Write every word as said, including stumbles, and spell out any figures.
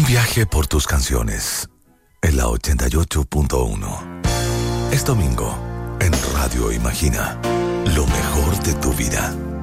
Un viaje por tus canciones en la ochenta y ocho punto uno. Es domingo en Radio Imagina. Lo mejor de tu vida.